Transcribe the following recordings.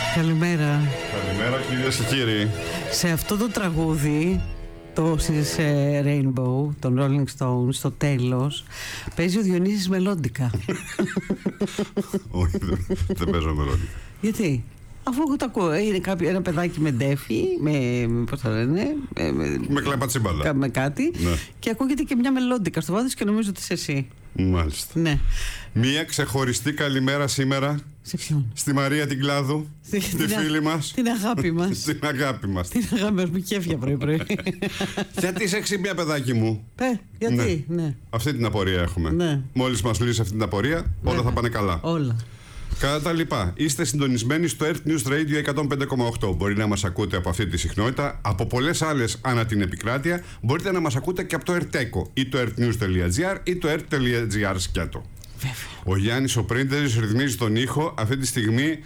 Καλημέρα. Καλημέρα κυρίες και κύριοι. Σε αυτό το τραγούδι, το Rainbow, των Rolling Stones, στο τέλος, παίζει ο Διονύσης μελόντικα. Όχι, δεν παίζω μελόντικα. Γιατί? Αφού εγώ το ακούω, είναι ένα παιδάκι με ντέφι, πώς το λένε, με κλαπατσίμπαλα. Με κάτι, ναι. Και ακούγεται και μια μελόντικα στο βάθος και νομίζω ότι είσαι εσύ. Μάλιστα. Ναι. Μία ξεχωριστή καλημέρα σήμερα. Σε ποιον? Στη Μαρία την Κλάδου, τη φίλη μας. Την αγάπη μας. Την αγάπη μας. Την αγάπη μας, μου κέφια πρωί-πρωί. Γιατί είσαι ξύπνια, παιδάκι μου? Γιατί, ναι. Αυτή την απορία έχουμε. Ναι. Μόλις μας λύσει αυτή την απορία, όλα θα πάνε καλά. Όλα. Κατά τα λοιπά, είστε συντονισμένοι στο Earth News Radio 105,8. Μπορεί να μας ακούτε από αυτή τη συχνότητα, από πολλές άλλες ανά την επικράτεια. Μπορείτε να μας ακούτε και από το Eartheco ή το earthnews.gr ή το earth.gr σκέτο. Ο Γιάννης ο Πρίντερης ρυθμίζει τον ήχο. Αυτή τη στιγμή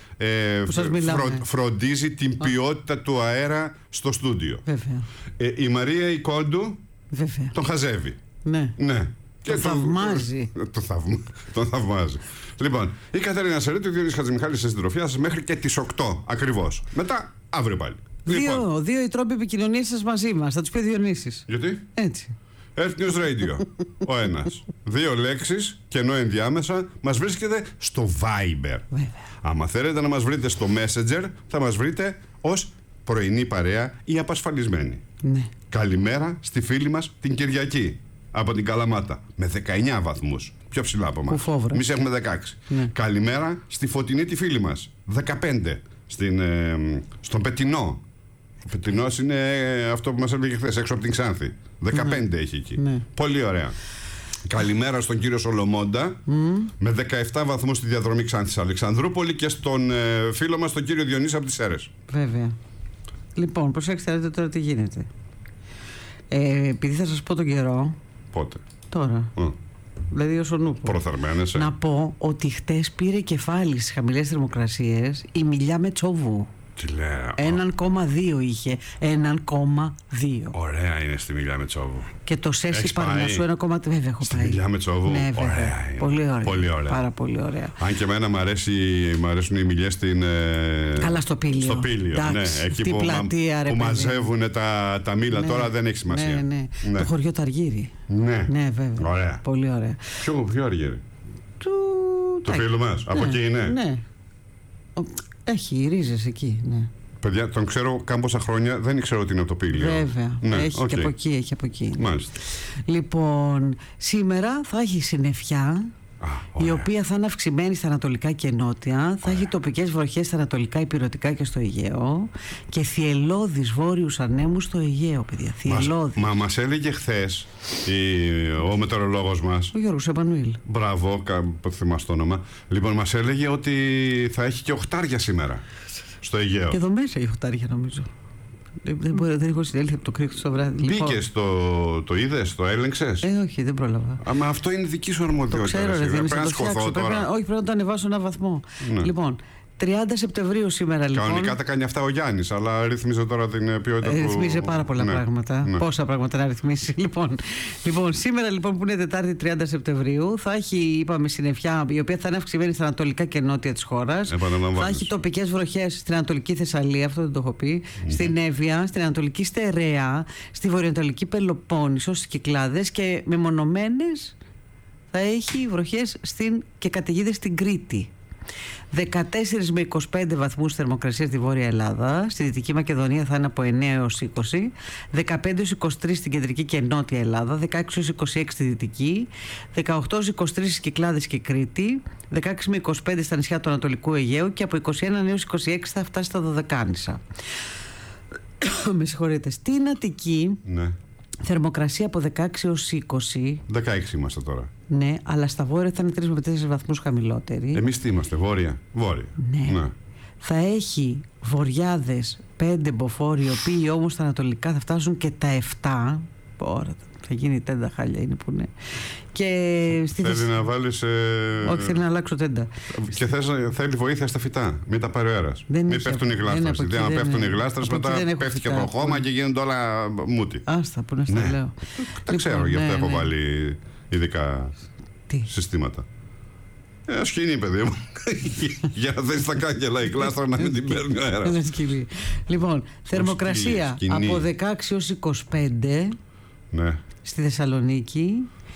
φροντίζει την ποιότητα του αέρα στο στούντιο. Η Μαρία η Κόντου τον χαζεύει. Ναι. Και τον θαυμάζει. Τον θαυμάζει. Λοιπόν, η Κατερίνα Σερέτου, ο Διονύσης Χατζημιχάλης στη συντροφιά σας μέχρι και τις 8 ακριβώς. Μετά, αύριο πάλι. Δύο οι τρόποι επικοινωνίας σας μαζί μας. Θα τους πει ο Διονύσης. Γιατί? Έτσι. Earth News Radio. Ο ένας. 2 λέξεις και ενώ ενδιάμεσα μας βρίσκεται στο Viber. Βέβαια. Άμα θέλετε να μας βρείτε στο Messenger, θα μας βρείτε ως πρωινή παρέα ή απασφαλισμένη. Ναι. Καλημέρα στη φίλη μας την Κυριακή από την Καλαμάτα με 19 βαθμούς. Πιο ψηλά από εμάς. Εμείς έχουμε 16. Ναι. Καλημέρα στη Φωτεινή τη φίλη μας 15. Στον Πετινό. Ο Πετινός είναι αυτό που μας έλεγε χθες, έξω από την Ξάνθη. 15 έχει εκεί. Ναι. Πολύ ωραία. Καλημέρα στον κύριο Σολομόντα με 17 βαθμούς στη διαδρομή Ξάνθης Αλεξανδρούπολη και στον φίλο μας τον κύριο Διονύση από τις Σέρρες. Βέβαια. Λοιπόν, προσέξτε τώρα τι γίνεται. Επειδή θα σας πω τον καιρό. Πότε? Τώρα. Δηλαδή ως ο νούπο. Προθερμαίνεσαι. Να πω ότι χτες πήρε κεφάλι στις χαμηλές θερμοκρασίες η Μιλιά Μετσόβου. Τι λέω. 1,2 είχε. 1,2. Ωραία είναι στη Μιλιά Μετσόβου. Και το Σέσι Παρνασσού 1,3. Βέβαια έχω πάει. Στη Μιλιά Μετσόβου. Ναι, ωραία είναι. Πολύ ωραία. Πολύ ωραία. Πάρα πολύ ωραία. Αν και εμένα μ' αρέσουν οι μιλιές στην. Καλά, στο Πήλιο. Στο Πήλιο. Εντάξει, ναι, εκεί που μαζεύουν τα μήλα. Ναι. Τώρα δεν έχει σημασία. Ναι. Το χωριό Ταργύρι. Ναι. Ναι, βέβαια. Ωραία. Πολύ ωραία. Ποιο Αργύρι? Το φίλο μας. Από εκεί είναι. Ναι. Έχει ρίζες εκεί, ναι. Παιδιά, τον ξέρω κάμποσα χρόνια, δεν ήξερα ότι είναι από το Πήλιο. Βέβαια. Ναι, έχει και από εκεί. Ναι. Μάλιστα. Λοιπόν, σήμερα θα έχει συννεφιά, η οποία θα είναι αυξημένη στα ανατολικά και νότια. Θα έχει τοπικές βροχές στα ανατολικά, ηπειρωτικά και στο Αιγαίο. Και θυελλώδεις βόρειους ανέμους στο Αιγαίο, παιδιά. Θυελλώδεις. Μα μας έλεγε χθες ο μετεωρολόγος μας. Ο Γιώργος Εμμανουήλ. Μπράβο, θυμάσαι το όνομα. Λοιπόν, μας έλεγε ότι θα έχει και οχτάρια σήμερα στο Αιγαίο. Και εδώ μέσα έχει οχτάρια, νομίζω. Δεν έχω συνέλθει από το κρύο στο βράδυ. Μπήκες, το είδες, το έλεγξες? Όχι, δεν πρόλαβα. Μα αυτό είναι δική σου αρμοδιότητα. Το ξέρω, πρέπει να σκοθώ τώρα. Όχι, πρέπει να το ανεβάσω ένα βαθμό. Ναι. Λοιπόν, 30 Σεπτεμβρίου σήμερα, λοιπόν. Κανονικά τα κάνει αυτά ο Γιάννης, αλλά ρυθμίζει τώρα την ποιότητα του. Ρυθμίζει πάρα πολλά πράγματα. Ναι. Πόσα πράγματα να ρυθμίσει. Λοιπόν, σήμερα λοιπόν που είναι Τετάρτη 30 Σεπτεμβρίου, θα έχει, είπαμε, συννεφιά, η οποία θα είναι αυξημένη στα ανατολικά και νότια της χώρας. Θα έχει τοπικές βροχές στην Ανατολική Θεσσαλία, αυτό δεν το έχω πει. Στην Εύβοια, στην Ανατολική Στερεά, στη Βορειοανατολική Πελοπόννησο, στις Κυκλάδες και μεμονωμένες θα έχει βροχές και καταιγίδες στην Κρήτη. 14 με 25 βαθμούς θερμοκρασία στη Βόρεια Ελλάδα. Στη Δυτική Μακεδονία θα είναι από 9 έως 20. 15 έως 23 στην Κεντρική και Νότια Ελλάδα. 16 έως 26 στη Δυτική. 18 έως 23 στις Κυκλάδες και Κρήτη. 16 με 25 στα νησιά του Ανατολικού Αιγαίου. Και από 21 έως 26 θα φτάσει στα Δωδεκάνησα. Με συγχωρείτε. Στην Αττική, ναι, θερμοκρασία από 16 έως 20. 16 είμαστε τώρα. Ναι, αλλά στα βόρεια θα είναι 3 με 4 βαθμούς χαμηλότερη. Εμείς τι είμαστε, βόρεια? Ναι. Θα έχει βοριάδες 5 μποφόρ, οι οποίοι όμως στα ανατολικά θα φτάσουν και τα 7. Ωραία, θα γίνει τέντα χάλια είναι που είναι. Και θέλει να βάλεις. Όχι, θέλει να αλλάξω τέντα. Και θέλει βοήθεια στα φυτά. Μην τα πάρει ο αέρας. Μην πέφτουν οι γλάστρες. Γιατί αν πέφτουν οι γλάστρες, μετά πέφτει και το χώμα και γίνονται όλα μούτι. Άστα, που να στα λέω. Τα ξέρω, γι' αυτό έχω βάλει ειδικά συστήματα. Σκηνή, παιδί μου. Για να θες τα κάγκελα η κλάστρα να μην την παίρνει ο αέρας. Λοιπόν, θερμοκρασία από 16 έως 25 στη Θεσσαλονίκη.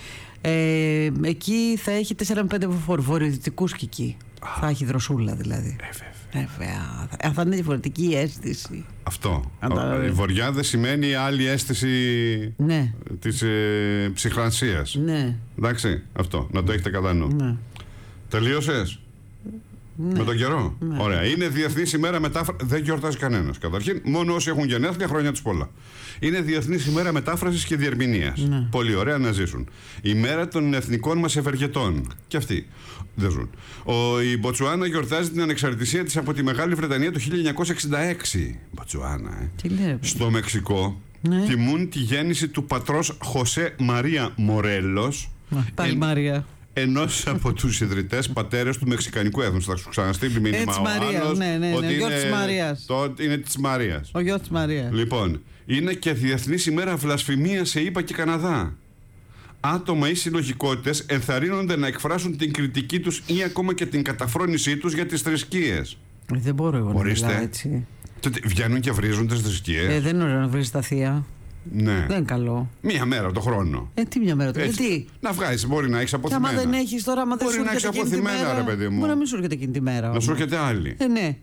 Εκεί θα έχει 4-5 βορειοδυτικούς και εκεί. Θα έχει δροσούλα δηλαδή. Βέβαια. Θα είναι διαφορετική η αίσθηση. Αυτό. Η βορειά δεν σημαίνει άλλη αίσθηση της ψυχρανσίας. Ναι. Εντάξει, αυτό. Να το έχετε κατά νου. Ναι. Τελείωσες? Ναι. Με τον καιρό? Ναι. Ωραία. Είναι Διεθνής ημέρα μετάφρασης. Δεν γιορτάζει κανένας. Καταρχήν, μόνο όσοι έχουν γενέθλια, χρόνια τους πολλά. Είναι Διεθνής ημέρα μετάφρασης και διερμηνίας. Ναι. Πολύ ωραία να ζήσουν. Η μέρα των εθνικών μας ευεργετών. Και αυτοί δεν ζουν. Η Μποτσουάνα γιορτάζει την ανεξαρτησία της από τη Μεγάλη Βρετανία το 1966. Μποτσουάνα, Τι λέει, Στο Μεξικό τιμούν τη γέννηση του πατρός Χωσέ Μαρία Μορέλος. Πάλι Μαρία. Ενός από τους ιδρυτές πατέρες του μεξικανικού έθνους. Θα σου ξαναστείλει μήνυμα ο άλλος. Ο γιος της Μαρίας. Είναι της Μαρίας. Ο γιος της Μαρίας. Λοιπόν, είναι και Διεθνής ημέρα βλασφημίας σε ΗΠΑ και Καναδά. Άτομα ή συλλογικότητες ενθαρρύνονται να εκφράσουν την κριτική τους ή ακόμα και την καταφρόνησή τους για τις θρησκείες. Δεν μπορώ εγώ να μιλάω έτσι. Βγαίνουν και βρίζουν τις θρησκείες. Δεν είναι ωραίο να βρίζεις τα θεία. Ναι. Δεν είναι καλό. Μία μέρα το χρόνο. Τι μία μέρα το χρόνο. Γιατί? Να βγάζεις, μπορεί να έχεις αποθυμένα. Άμα δεν έχεις τώρα, άμα δεν σου έρχεται εκείνη τη μέρα, ρε παιδί μου. Μπορεί να μην σου έρχεται εκείνη τη μέρα. Να σου έρχεται άλλη. Ναι.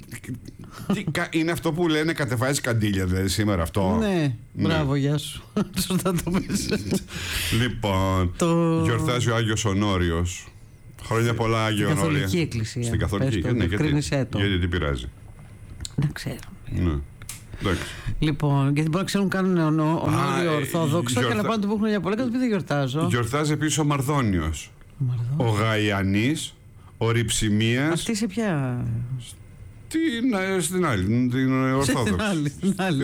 Είναι αυτό που λένε κατεβάζεις καντήλια δηλαδή σήμερα αυτό. Ναι. Μπράβο, γεια σου. Σωστά το πες. Λοιπόν, γιορτάζει ο Άγιος Ονόριος. Χρόνια πολλά, Άγιο Ονόριο. Στην Καθολική Εκκλησία. Στην Καθολική. Γιατί τι πειράζει? Δεν ξέρω. Ναι. Λοιπόν, γιατί μπορεί να ξέρουν κάνουν Ονόριο Ορθόδοξο και να πάνε του πούνε για πολλά και δεν γιορτάζω. Γιορτάζει επίσης ο Μαρδόνιος, ο Γαϊανής, ο Ριψιμίας. Αυτή σε ποια? Στην άλλη, την Ορθόδοξη.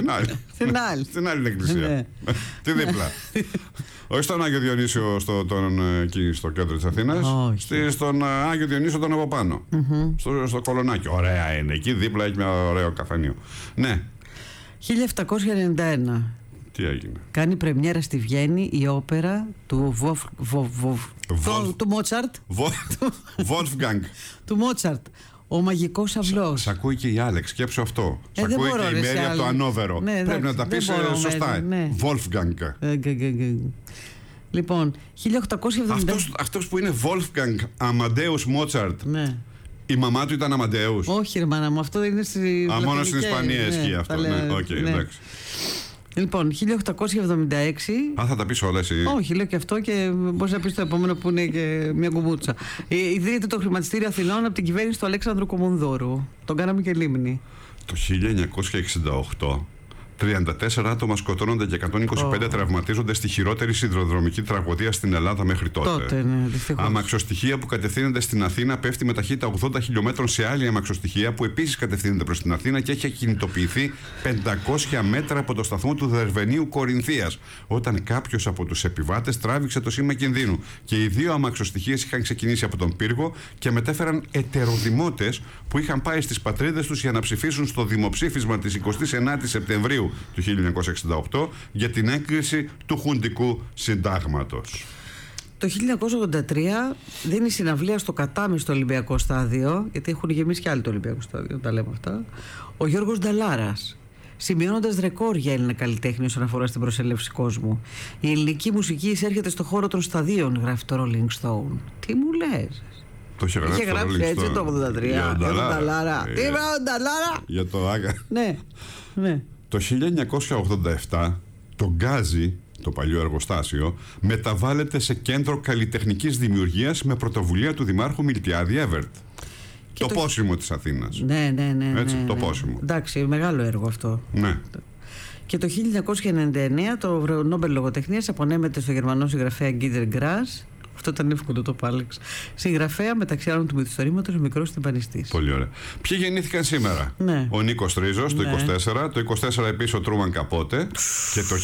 Στην άλλη εκκλησία. Τι δίπλα. Όχι στον Άγιο Διονύσιο στο κέντρο της Αθήνας. Στον Άγιο Διονύσιο τον από πάνω. Στο Κολονάκι. Ωραία είναι. Εκεί δίπλα έχει ένα ωραίο καφενείο. Ναι. 1791. Τι έγινε? Κάνει πρεμιέρα στη Βιέννη η όπερα του Μότσαρτ. Wolfgang. Του Μότσαρτ. Ο μαγικός αυλός. Σ' ακούει και η Άλεξ, σκέψου αυτό. Σ' ακούει και η Μέρη από το Ανόβερο. Πρέπει να τα πεις σωστά. Wolfgang. Λοιπόν, 1870. Αυτός που είναι Wolfgang Amadeus Mozart. Ναι. Η μαμά του ήταν Αμαντέους. Όχι, ρε μάνα μου, αυτό είναι στη. Μόνο στην Ισπανία ισχύει αυτό. Ναι, οκ, εντάξει. Λοιπόν, 1876. Θα τα πεις όλα εσύ? Όχι, λέω και αυτό και μπορείς να πεις το επόμενο που είναι και μια κουμούτσα. Ιδρύεται το χρηματιστήριο Αθηνών από την κυβέρνηση του Αλέξανδρου Κομονδώρου. Τον κάναμε και λίμνη. Το 1968. 34 άτομα σκοτώνονται και 125 τραυματίζονται στη χειρότερη σιδηροδρομική τραγωδία στην Ελλάδα μέχρι τότε. Ναι, δυστυχώς. Αμαξοστοιχεία που κατευθύνεται στην Αθήνα πέφτει με ταχύτητα 80 χιλιόμετρων σε άλλη αμαξοστοιχεία που επίσης κατευθύνεται προς την Αθήνα και έχει ακινητοποιηθεί 500 μέτρα από το σταθμό του Δερβενίου Κορινθίας. Όταν κάποιος από τους επιβάτες τράβηξε το σήμα κινδύνου και οι δύο αμαξοστοιχείες είχαν ξεκινήσει από τον πύργο και μετέφεραν ετεροδημότες που είχαν πάει στις πατρίδες τους για να ψηφίσουν στο δημοψήφισμα της 29ης Σεπτεμβρίου του 1968 για την έγκριση του Χουντικού Συντάγματος. Το 1983 δίνει συναυλία στο Κατάμι στο Ολυμπιακό Στάδιο, γιατί έχουν γεμίσει και άλλοι το Ολυμπιακό Στάδιο, τα λέμε αυτά, ο Γιώργος Νταλάρας, σημειώνοντας ρεκόρ για Έλληνα καλλιτέχνη όσον αφορά στην προσέλευση κόσμου. Η ελληνική μουσική εισέρχεται στο χώρο των σταδίων, γράφει το Rolling Stone. Τι μου λες? Το είχε γράψει έτσι το 83. Για τον Νταλάρα. Τι είπε ο Νταλάρα? Για το Άγκα. Ναι. Το 1987 το Γκάζι, το παλιό εργοστάσιο, μεταβάλλεται σε κέντρο καλλιτεχνικής δημιουργίας με πρωτοβουλία του Δημάρχου Μιλτιάδη Έβερτ. Το πόσιμο της Αθήνας. Ναι. Έτσι, το πόσιμο. Εντάξει, μεγάλο έργο αυτό. Ναι. Και το 1999 το Νόμπελ Λογοτεχνίας απονέμεται στο γερμανό συγγραφέα Γκίντερ Γκράς. Αυτό ήταν εύκολο το Πάλεξ. Συγγραφέα μεταξύ άλλων του μυθιστορήματος Ο Μικρός Τυμπανιστής. Πολύ ωραία. Ποιοι γεννήθηκαν σήμερα? Ναι. Ο Νίκος Τρίζος το 24, το 24 επίσης ο Τρούμαν Καπότε και το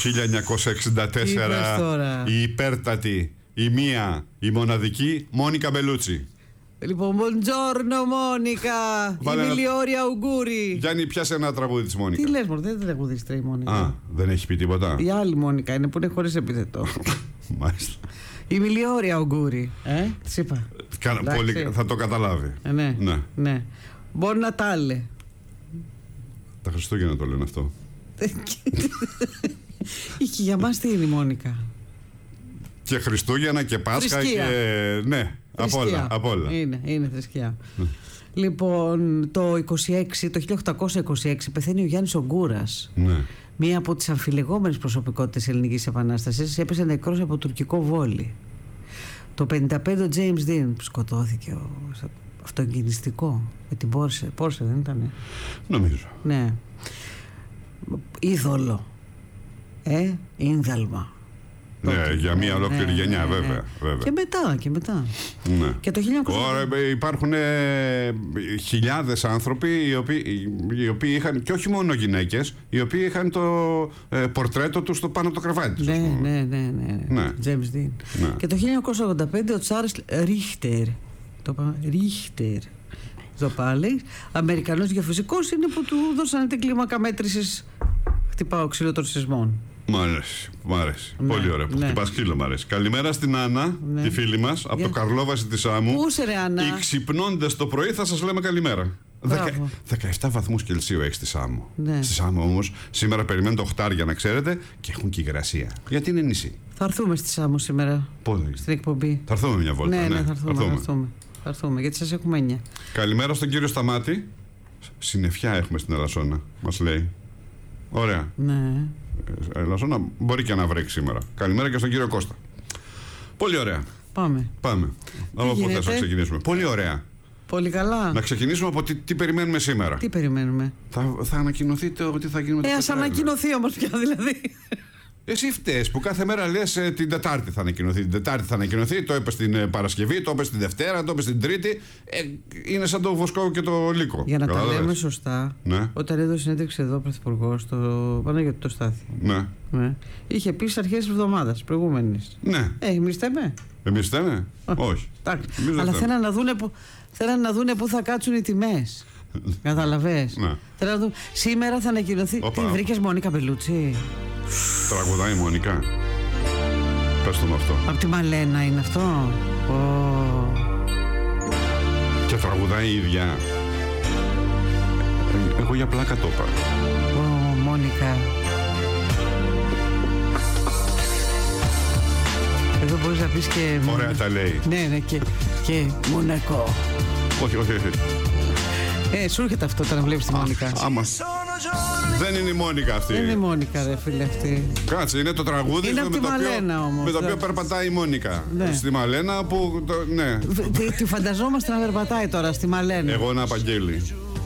1964 η υπέρτατη, η μία, η μοναδική Μόνικα Μπελούτσι. Λοιπόν, buongiorno Μόνικα, η Μιλιόρια Ουγγούρη. Γιάννη, πιάσε ένα τραγούδι της Μόνικα. Τι λες, μωρέ, δεν τραγουδίστρια η Μόνικα. Δεν έχει πει τίποτα. Η άλλη Μόνικα είναι που είναι χωρίς επίθετο. Μάλιστα. Η μιλιόρια ογκούρι. Της είπα. Πολύ, θα το καταλάβει. Ναι. Μπορεί να τα άλλε. Τα Χριστούγεννα το λένε αυτό. Και για μας τι είναι η Μόνικα? Και Χριστούγεννα και Πάσχα θρησκεία. Και ναι, απ' όλα. Είναι θρησκεία. Λοιπόν, το 1826 πεθαίνει ο Γιάννης Ογκούρας. Ναι. Μία από τις αμφιλεγόμενες προσωπικότητες ελληνικής επανάστασης, έπεσε νεκρός από τουρκικό βόλι. Το 1955 ο James Dean που σκοτώθηκε, αυτοεγκινηστικό, με την Porsche δεν ήτανε? Νομίζω. Ναι. Είδωλο. Ίνδαλμα. Ναι, για μια ολόκληρη γενιά, βέβαια. Και μετά. Ναι. Και το 1900. Υπάρχουν χιλιάδες άνθρωποι οι οποίοι είχαν, και όχι μόνο γυναίκες, οι οποίοι είχαν το πορτρέτο τους στο πάνω από το κρεβάτι τους. Ναι. James Dean. Ναι. Και το 1985 ο Τσάρλς Ρίχτερ. Ρίχτερ. Το πάλι. Αμερικανός γεωφυσικός είναι που του δώσανε την κλίμακα μέτρησης. Χτυπάω ξύλο των σεισμών. Μ' αρέσει. Πολύ ωραία που χτυπάς ξύλο, μ' αρέσει. Καλημέρα στην Άννα, τη φίλη μας, από το Καρλόβαση της Άμμου. Πού είσαι, ρε Άννα? Ξυπνώντας το πρωί θα σας λέμε καλημέρα. 17 βαθμούς Κελσίου έχει στη Σάμμο. Ναι. Στη Σάμμο όμως σήμερα περιμένουν το οχτάρια, να ξέρετε, και έχουν και υγρασία. Γιατί είναι νησί. Θα έρθουμε στη Σάμμο σήμερα. Πότε? Στην εκπομπή. Θα έρθουμε μια βόλτα. Ναι, θα έρθουμε, γιατί σας έχουμε 9. Καλημέρα στον κύριο Σταμάτη. Συννεφιά έχουμε στην Ελασσόνα, μας λέει. Ωραία. Ναι. Ελασσόνα μπορεί και να βρέξει σήμερα. Καλημέρα και στον κύριο Κώστα. Πολύ ωραία. Πάμε. Από πού θες να ξεκινήσουμε? Πολύ ωραία. Πολύ καλά. Να ξεκινήσουμε από τι περιμένουμε σήμερα. Τι περιμένουμε? Θα ανακοινωθεί τι θα γίνει με το ας ανακοινωθεί όμως πια δηλαδή. Εσύ φταίς που κάθε μέρα λες την Τετάρτη θα ανακοινωθεί. Την Τετάρτη θα ανακοινωθεί, το είπες την Παρασκευή, το είπες την Δευτέρα, το είπες την Τρίτη. Είναι σαν το Βοσκό και το Λύκο. Για να τα λέμε σωστά, ναι. Όταν έδωσε συνέντευξη εδώ ο Πρωθυπουργός στο Παναγιώτη το Στάθη. Ναι. Είχε πει στις αρχές της εβδομάδας προηγούμενης. Ναι. Εμείς θέμε. Εμείς θέμε. Όχι. Αλλά θέλαν να δούνε πού θα κάτσουν οι τιμές. Καταλαβες. Ναι. Σήμερα θα ανακοινωθεί. Τι βρήκες, Μόνικα Μπελούτσι? Τραγουδάει η Μόνικα. Πες το με αυτό. Απ' τη Μαλένα είναι αυτό. Και τραγουδάει η ίδια. Εγώ για πλάκα το είπα. Μόνικα. Εδώ μπορείς να πεις και... Ωραία τα λέει. Ναι, και Μονακό. Όχι. Σου έρχεται αυτό όταν βλέπεις τη Μόνικα. Άμα. Δεν είναι η Μόνικα αυτή. Δεν είναι η Μόνικα, ρε φίλε αυτή. Κάτσε, είναι το τραγούδι με το οποίο περπατάει η Μόνικα. Ναι. Στη Μαλένα που. Ναι. Τη φανταζόμαστε να περπατάει τώρα στη Μαλένα. Εγώ να απαγγέλει.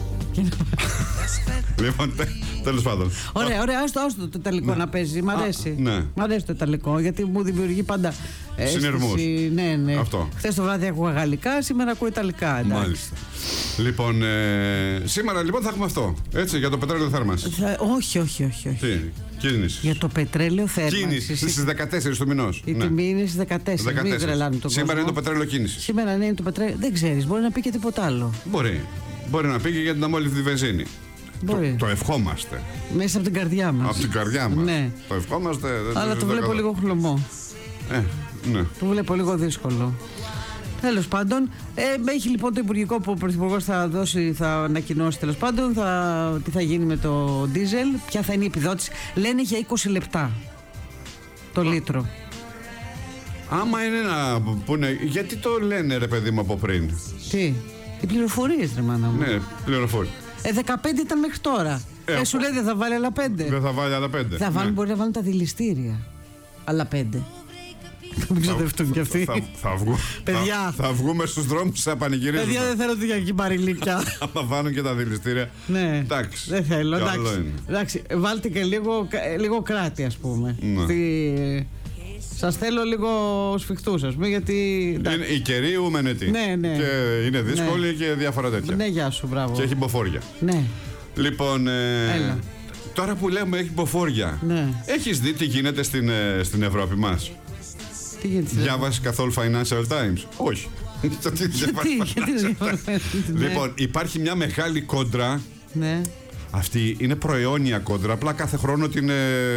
Λοιπόν, τέλος πάντων. Ωραία, άστο το ιταλικό να παίζει. Μ' αρέσει. Ναι. Μ' αρέσει το ιταλικό γιατί μου δημιουργεί πάντα συνειρμούς. Ναι. Αυτό. Χθες το βράδυ ακούγα γαλλικά, σήμερα ακούω ιταλικά. Εντάξει. Μάλιστα. Λοιπόν, σήμερα λοιπόν θα έχουμε αυτό. Έτσι, για το πετρέλαιο θέρμανσης. Όχι. Τι, κίνηση. Για το πετρέλαιο θέρμανσης. Κίνηση στις 14 του μηνός. Η τιμή είναι στις 14. Μην τρελάνουν τον Σήμερα κόσμο. είναι το πετρέλαιο κίνηση. Σήμερα είναι το πετρέλαιο. Δεν ξέρεις, μπορεί να πει και τίποτα άλλο. Μπορεί να πει και για την αμόλυβδη βενζίνη. Το ευχόμαστε. Μέσα από την καρδιά μας. Από την καρδιά μας. Ναι. Το ευχόμαστε. Αλλά το βλέπω λίγο χλωμό. Ναι. Το βλέπω λίγο δύσκολο. Τέλος πάντων, έχει λοιπόν το Υπουργικό που ο Πρωθυπουργός θα ανακοινώσει τέλος πάντων τι θα γίνει με το ντίζελ, ποια θα είναι η επιδότηση. Λένε για 20 λεπτά το λίτρο. Άμα είναι να πούνε, γιατί το λένε ρε παιδί μου από πριν? Τι, οι πληροφορίες ρε μάνα μου. Ναι, πληροφορίες. 15 ήταν μέχρι τώρα. Σου λέει δεν θα βάλει άλλα 5. Δεν θα βάλει άλλα 5. Θα βάλουν, μπορεί να βάλουν τα δηληστήρια. Άλλα 5. Δεν ξοδευτούν κι αυτοί. Θα βγούμε στους δρόμους σε πανηγυρίζουμε. Παιδιά, δεν θέλω για κυμπαριλίκια. Θα βάλουν και τα δηληστήρια. Ναι, εντάξει. Δεν θέλω. Εντάξει, βάλτε και λίγο κράτη, ας πούμε. Σας θέλω λίγο σφιχτούς, ας πούμε, γιατί... Η καιρή ουμενετή. Ναι. Και είναι δύσκολη και διάφορα τέτοια. Ναι, γεια σου, μπράβο. Και έχει μποφόρια. Ναι. Λοιπόν, τώρα που λέμε έχει μποφόρια, έχεις δει τι γίνεται στην Ευρώπη μας? Τι γίνεται? Διάβασες καθόλου Financial Times? Όχι. Γιατί? Λοιπόν, υπάρχει μια μεγάλη κόντρα Αυτή είναι προαιώνια κόντρα. Απλά κάθε χρόνο την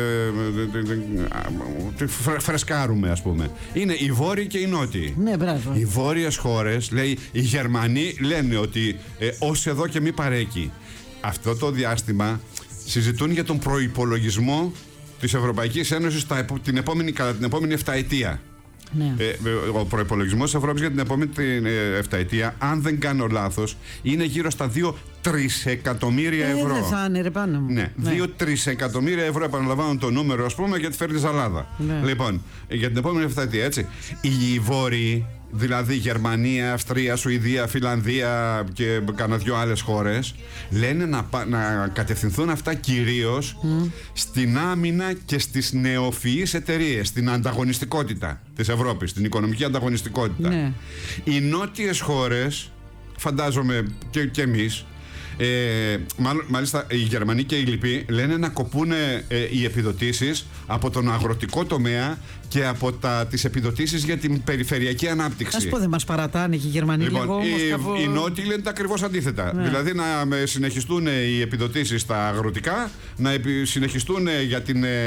φρεσκάρουμε, ας πούμε. Είναι οι Βόρειοι και οι Νότιοι. Ναι, μπράβο. Οι βόρειες χώρες, λέει, οι Γερμανοί λένε ότι ως εδώ και μη παρέκει. Αυτό το διάστημα συζητούν για τον προϋπολογισμό της Ευρωπαϊκής Ένωσης κατά την επόμενη 7 ετία. Ναι. Ο προϋπολογισμός της Ευρώπης για την επόμενη 7 ετία, αν δεν κάνω λάθος, είναι γύρω στα 2 τρισεκατομμύρια ευρώ. Δεν θα είναι, ρε πάνω μου. Ναι, 2 τρισεκατομμύρια ευρώ, επαναλαμβάνω το νούμερο, ας πούμε, γιατί φέρνει ζαλάδα. Ναι. Λοιπόν, για την επόμενη 7 ετία, έτσι. Οι Βόρειοι, δηλαδή Γερμανία, Αυστρία, Σουηδία, Φιλανδία και κάνα δυο άλλες χώρες, λένε να κατευθυνθούν αυτά κυρίως στην άμυνα και στις νεοφυείς εταιρείες, στην ανταγωνιστικότητα της Ευρώπης, στην οικονομική ανταγωνιστικότητα. Ναι. Οι νότιες χώρες, φαντάζομαι και εμείς, μάλιστα οι Γερμανοί και οι λοιποί λένε να κοπούν οι επιδοτήσεις από τον αγροτικό τομέα και από τις επιδοτήσεις για την περιφερειακή ανάπτυξη. Ας πω, δεν μας παρατάνε και οι Γερμανοί λίγο όμως οι Νότιοι λένε τα ακριβώς αντίθετα. Ναι. Δηλαδή να συνεχιστούν οι επιδοτήσεις στα αγροτικά, να συνεχιστούν για,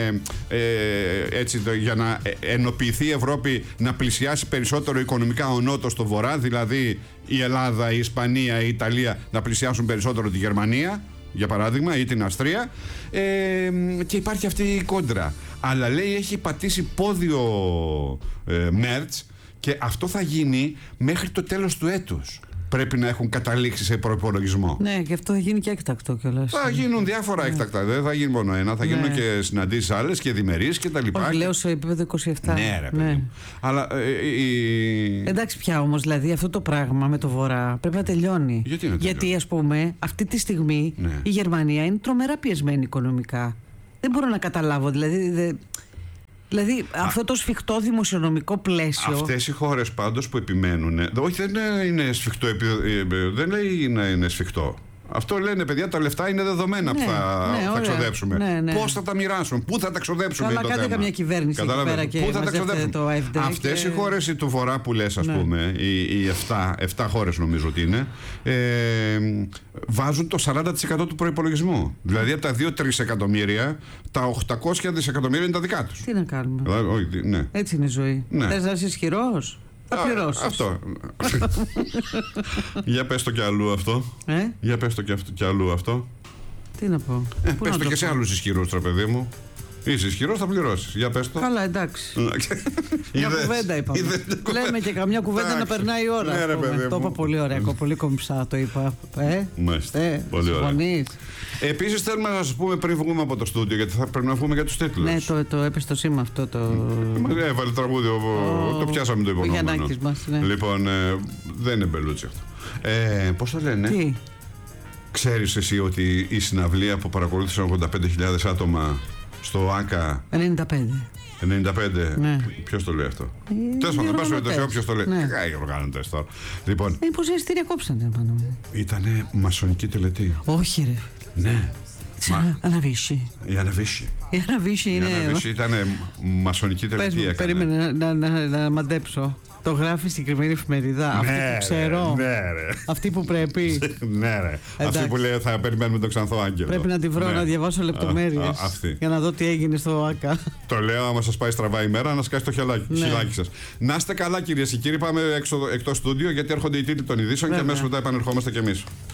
για να ενοποιηθεί η Ευρώπη, να πλησιάσει περισσότερο οικονομικά ο Νότος στο βορρά, δηλαδή η Ελλάδα, η Ισπανία, η Ιταλία να πλησιάσουν περισσότερο τη Γερμανία, για παράδειγμα, ή την Αυστρία, και υπάρχει αυτή η κόντρα. Αλλά λέει έχει πατήσει πόδιο Μέρτς και αυτό θα γίνει μέχρι το τέλος του έτους. Πρέπει να έχουν καταλήξει σε προϋπολογισμό. Ναι, και αυτό θα γίνει και έκτακτο κιόλας. Θα γίνουν διάφορα έκτακτα. Δεν θα γίνει μόνο ένα. Θα γίνουν και συναντήσεις άλλες και διμερείς και τα λοιπά. Όχι, λέω σε επίπεδο 27. Ναι, ρε παιδί. Αλλά. Εντάξει, πια όμως, δηλαδή αυτό το πράγμα με το Βορρά πρέπει να τελειώνει. Γιατί, ας πούμε, αυτή τη στιγμή η Γερμανία είναι τρομερά πιεσμένη οικονομικά. Δεν μπορώ να καταλάβω. Δηλαδή αυτό το σφιχτό δημοσιονομικό πλαίσιο. Αυτές οι χώρες πάντως που επιμένουν. Όχι, δεν είναι σφιχτό. Δεν λέει να είναι σφιχτό. Αυτό λένε, παιδιά, τα λεφτά είναι δεδομένα που θα ξοδέψουμε. Πώς θα τα μοιράσουμε, πού θα τα ξοδέψουμε. Αλλά κάντε καμιά κυβέρνηση εκεί πέρα και μαζεύτε το AfD. Αυτές οι χώρες του Βορρά που λες, ας πούμε, οι 7 χώρες νομίζω ότι είναι, βάζουν το 40% του προϋπολογισμού. Δηλαδή από τα 2 τρισεκατομμύρια, τα 800 δισεκατομμύρια είναι τα δικά τους. Τι να κάνουμε. Έτσι είναι η ζωή. Θες να είσαι ισχυρός. Θα πληρώσεις. Αυτό. Για πες το κι αλλού αυτό. Για πες το κι αλλού αυτό. Τι να πω. Πες το και σε άλλους ισχυρούς, ρε παιδί μου. Είσαι ισχυρός, θα πληρώσεις. Για πες το. Καλά, εντάξει. Μια κουβέντα είπαμε. Λέμε και καμιά κουβέντα να περνάει η ώρα. Το είπα πολύ ωραία, πολύ κομψά το είπα. Πολύ ωραία. Συμφωνείς. Επίσης θέλουμε να σας πούμε πριν βγούμε από το στούντιο, γιατί θα πρέπει να βγούμε για τους τίτλους. Ναι, το έπεσε το σήμα αυτό. Έβαλε τραγούδι, το πιάσαμε το υπονόμενο. Ο Γιαννάκης μας, ναι. Λοιπόν, δεν είναι μπελούτσι αυτό. Πώς το λένε. Τι. Ξέρεις εσύ ότι η συναυλία που παρακολούθησαν 85.000 άτομα στο ΆΚΑ. 95. 95. Ναι. Ποιος το λέει αυτό. Τέλος πάντων, δεν πας ποιος το λέει. Οι οργάνωτες τώρα. Λοιπόν. Πόσα εισιτήρια κόψανε πάνω. Ήτανε μασονική τελετή. Όχι, ρε. Ναι. Αναβίσχυ. Η Αναβίσχυ. Η Αναβίσχυ είναι. Η Αναβίσχυ ήταν μασονική τελετή. Περίμενε να μαντέψω. Το γράφει συγκεκριμένη εφημερίδα. Αυτή που ξέρω. Ναι, ρε. Αυτή που πρέπει. Ναι, ρε. Αυτή που λέει θα περιμένουμε τον Ξανθό Άγγελο. Πρέπει να τη βρω, να διαβάσω λεπτομέρειες. Για να δω τι έγινε στο ΆΚΑ. Το λέω, άμα σας πάει στραβά ημέρα, να σκάσει το χιλάκι σας. Να είστε καλά, κυρίες και κύριοι. Πάμε εκτός στούντιο, γιατί έρχονται οι τίτλοι των ειδήσεων και αμέσως μετά επανερχόμαστε κι εμείς.